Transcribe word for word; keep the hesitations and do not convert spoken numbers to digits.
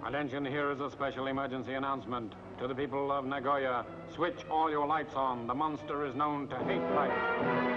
Attention, here is a special emergency announcement. To the people of Nagoya, switch all your lights on. The monster is known to hate light.